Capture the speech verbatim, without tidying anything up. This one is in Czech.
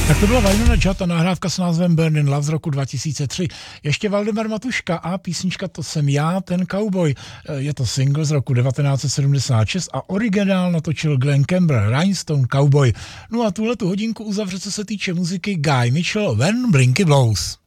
Tak to byla Wynonna Judd a nahrávka s názvem Burning Love z roku dva tisíce tři. Ještě Valdemar Matuška a písnička To jsem já, ten cowboy. Je to single z roku devatenáct set sedmdesát šest a originál natočil Glenn Campbell, Rhinestone Cowboy. No a tuhletu hodinku uzavře, co se týče muziky, Guy Mitchell, When Blinky Blows.